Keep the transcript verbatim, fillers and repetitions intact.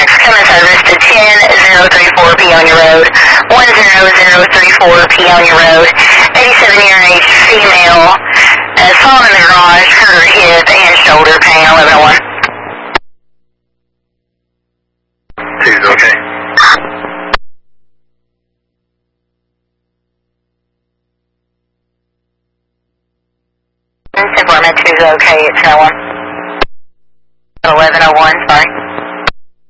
Max, coming service to ten zero three four P on your road, one zero zero three four P on your road, eighty-seven year age female, has fallen in the garage, hurt hip and shoulder pain, eleven oh one. Two's okay. Informant two's okay, it's no one. eleven oh one, sorry.